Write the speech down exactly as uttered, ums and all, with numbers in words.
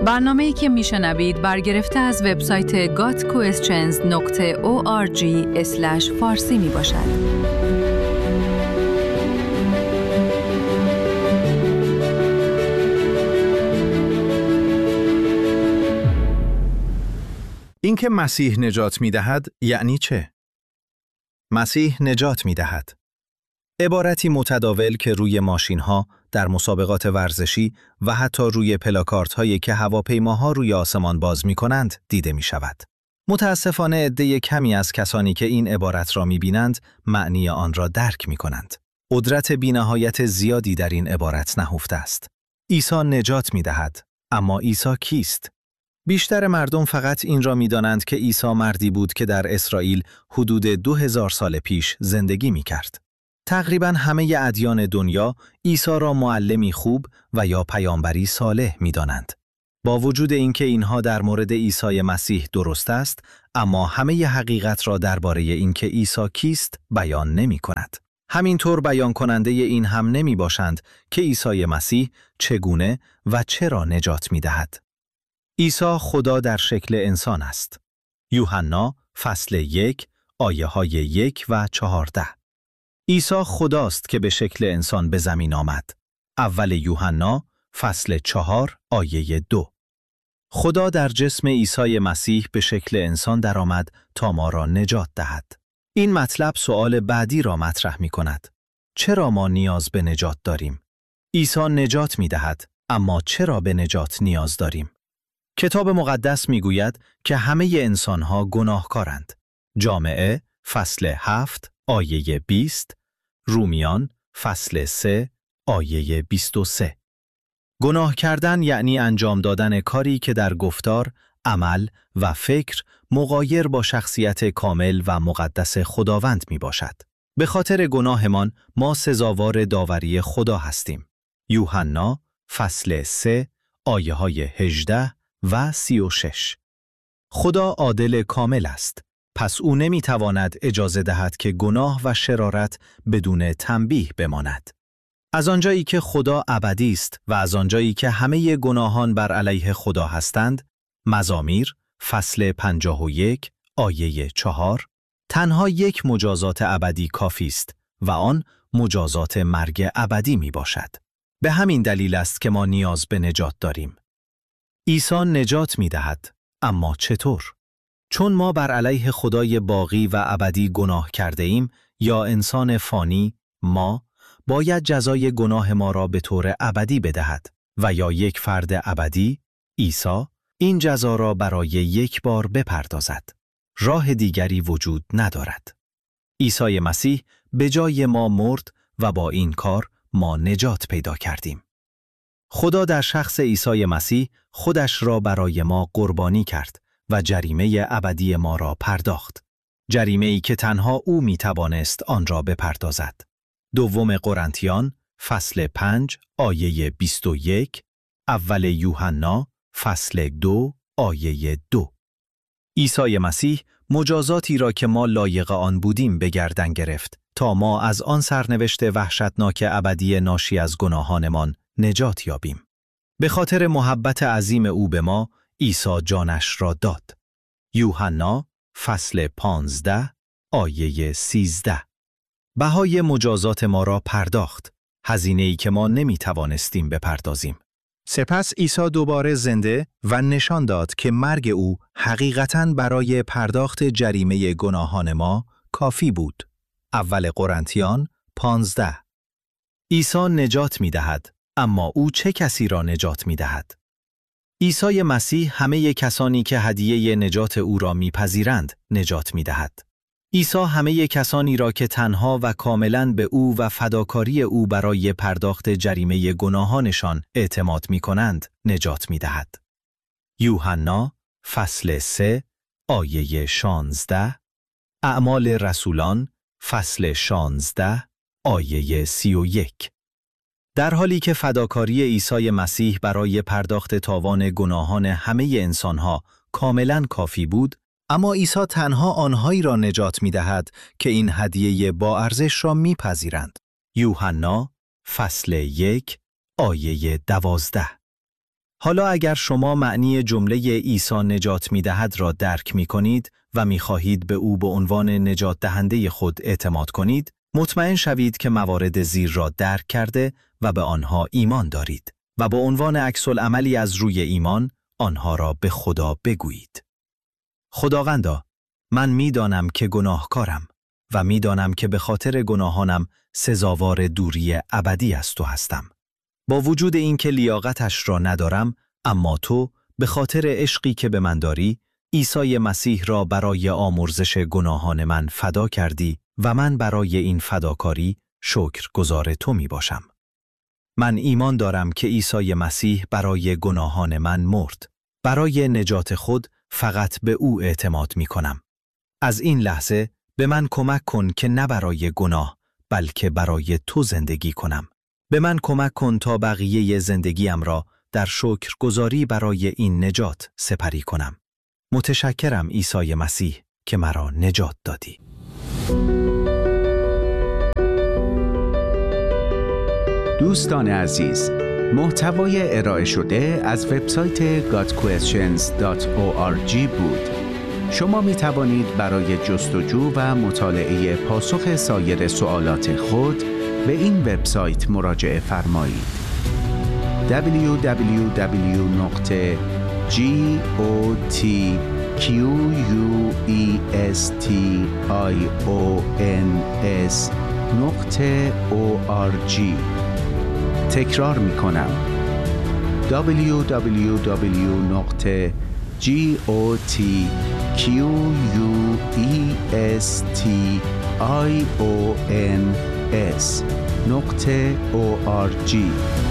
برنامه‌ای که میشنوید برگرفته از وبسایت گات کوئسچنز دات او آر جی اسلش فارسی می باشد. اینکه مسیح نجات می‌دهد یعنی چه؟ مسیح نجات می‌دهد. عبارتی متداول که روی ماشین‌ها، در مسابقات ورزشی و حتی روی پلاکاردهایی که هواپیماها روی آسمان باز می‌کنند دیده می‌شود. متأسفانه عده کمی از کسانی که این عبارت را می‌بینند معنی آن را درک می‌کنند. قدرت بی‌نهایت زیادی در این عبارت نهفته است. عیسی نجات می‌دهد، اما عیسی کیست؟ بیشتر مردم فقط این را می‌دانند که عیسی مردی بود که در اسرائیل حدود دو هزار سال پیش زندگی می‌کرد. تقریباً همه ادیان دنیا عیسی را معلمی خوب و یا پیامبری صالح می‌دانند. با وجود اینکه اینها در مورد عیسی مسیح درست است، اما همه حقیقت را درباره اینکه عیسی کیست بیان نمی‌کند. همینطور بیان کننده این هم نمی‌باشند که عیسی مسیح چگونه و چرا نجات می‌دهد. عیسی خدا در شکل انسان است. یوحنا فصل یک آیه های یک و چهارده. عیسی خداست که به شکل انسان به زمین آمد. اول یوحنا فصل چهار آیه دو. خدا در جسم عیسی مسیح به شکل انسان درآمد تا ما را نجات دهد. این مطلب سوال بعدی را مطرح می کند. چرا ما نیاز به نجات داریم؟ عیسی نجات می دهد، اما چرا به نجات نیاز داریم؟ کتاب مقدس میگوید که همه انسانها گناهکارند. جامعه فصل هفت آیه بیست، رومیان فصل سه آیه بیست و سه. گناه کردن یعنی انجام دادن کاری که در گفتار، عمل و فکر مغایر با شخصیت کامل و مقدس خداوند می باشد. به خاطر گناهمان ما سزاوار داوری خدا هستیم. یوحنا فصل سه آیه های هجده و سی و شش. خدا عادل کامل است، پس او نمیتواند اجازه دهد که گناه و شرارت بدون تنبیه بماند. از آنجایی که خدا ابدی است و از آنجایی که همه گناهان بر علیه خدا هستند، مزامیر فصل پنجاه و یک آیه چهار، تنها یک مجازات ابدی کافی است و آن مجازات مرگ ابدی می باشد. به همین دلیل است که ما نیاز به نجات داریم. عیسی نجات می دهد، اما چطور؟ چون ما بر علیه خدای باقی و ابدی گناه کرده ایم یا انسان فانی، ما باید جزای گناه ما را به طور ابدی بدهد و یا یک فرد ابدی، عیسی، این جزا را برای یک بار بپردازد. راه دیگری وجود ندارد. عیسی مسیح به جای ما مرد و با این کار ما نجات پیدا کردیم. خدا در شخص عیسی مسیح خودش را برای ما قربانی کرد و جریمه ابدی ما را پرداخت. جریمه‌ای که تنها او می توانست آن را بپردازد. دوم قرنتیان فصل پنج آیه بیست و یک، اول یوحنا فصل دو آیه دو. عیسی مسیح مجازاتی را که ما لایق آن بودیم به گردن گرفت تا ما از آن سرنوشت وحشتناک ابدی ناشی از گناهانمان نجات یابیم. به خاطر محبت عظیم او به ما، عیسی جانش را داد. یوحنا فصل پانزده آیه سیزده. بهای مجازات ما را پرداخت، هزینه‌ای که ما نمی توانستیم بپردازیم. سپس عیسی دوباره زنده و نشان داد که مرگ او حقیقتاً برای پرداخت جریمه گناهان ما کافی بود. اول قرنتیان پانزده. عیسی نجات می دهد، اما او چه کسی را نجات می دهد؟ عیسی مسیح همه کسانی که هدیه نجات او را میپذیرند نجات می دهد. عیسی همه کسانی را که تنها و کاملاً به او و فداکاری او برای پرداخت جریمه گناهانشان اعتماد می کنند نجات می دهد. یوحنا فصل سه آیه شانزده، اعمال رسولان فصل شانزده آیه سی و یک. در حالی که فداکاری عیسی مسیح برای پرداخت تاوان گناهان همه انسانها کاملاً کافی بود، اما عیسی تنها آنهایی را نجات می دهد که این هدیه با ارزش را می پذیرند. یوحنا فصل یک آیه دوازده. حالا اگر شما معنی جمله عیسی نجات می‌دهد را درک می‌کنید و می‌خواهید به او به عنوان نجات دهنده خود اعتماد کنید، مطمئن شوید که موارد زیر را درک کرده و به آنها ایمان دارید و با عنوان عکس‌العملی از روی ایمان آنها را به خدا بگویید. خداوندا، من می‌دانم که گناهکارم و می‌دانم که به خاطر گناهانم سزاوار دوری ابدی از تو هستم. با وجود اینکه لیاقتش را ندارم، اما تو به خاطر عشقی که به من داری، عیسی مسیح را برای آمرزش گناهان من فدا کردی و من برای این فداکاری شکرگزار تو می باشم. من ایمان دارم که عیسی مسیح برای گناهان من مرد. برای نجات خود فقط به او اعتماد می کنم. از این لحظه به من کمک کن که نه برای گناه بلکه برای تو زندگی کنم. به من کمک کن تا بقیه زندگیم را در شکرگزاری برای این نجات سپری کنم. متشکرم عیسی مسیح که مرا نجات دادی. دوستان عزیز، محتوای ارائه شده از وبسایت گاد کوئسچنز دات او آر جی بود. شما می توانید برای جستجو و مطالعه پاسخ سایر سوالات خود به این وبسایت مراجعه فرمایید. دبلیو دبلیو دبلیو دات گادکوئسچنز دات او آر جی. تکرار می کنم دبلیو دبلیو دبلیو دات گادکوئسچنز دات او آر جی.